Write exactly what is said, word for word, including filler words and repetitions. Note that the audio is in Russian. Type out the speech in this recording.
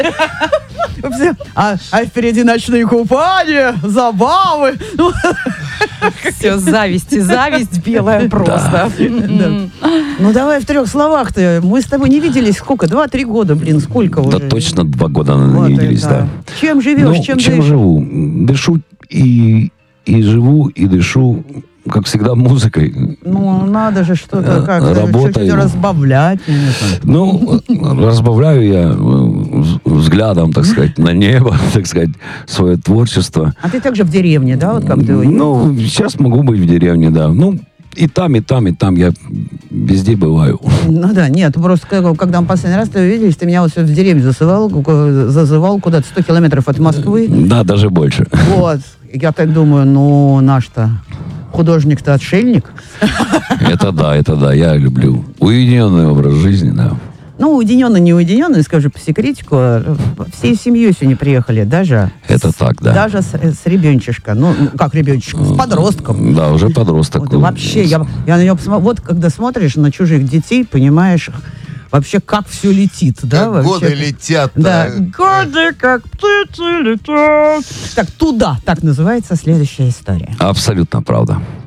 А, а впереди ночные купания, забавы. Все, зависть и зависть белая просто. Ну давай в трех словах-то. Мы с тобой не виделись сколько? Два-три года, блин, сколько уже? Да точно два года, наверное, не виделись, да. Чем живешь, Ну, чем чем дышишь? живу? Дышу и, и живу, и дышу, как всегда, музыкой. Ну, надо же что-то как-то Работаю. чуть-чуть разбавлять. Ну, разбавляю я э, взглядом, так сказать, на небо, так сказать, свое творчество. А ты также в деревне, да, вот как ты? Ну, сейчас могу быть в деревне, да. Ну, и там, и там, и там я везде бываю. Ну да, нет, просто когда, когда мы последний раз увиделись, ты меня вот в деревню засывал, зазывал куда-то сто километров от Москвы. Да, даже больше. Вот, я так думаю, ну, наш-то художник-то отшельник. Это да, это да, я люблю уединенный образ жизни, да. Ну, уединенно, не уединенно, скажу по секретику, всей семьей сегодня приехали, даже... Это с, так, да. Даже с, с ребенчишка, ну, как ребенчишка, с подростком. Да, уже подросток. Вот, вообще, я, я на него посмотрю, вот когда смотришь на чужих детей, понимаешь, вообще, как все летит, да? Как вообще, годы летят. Да, годы, как птицы летят. Так, туда, так называется следующая история. Абсолютно правда.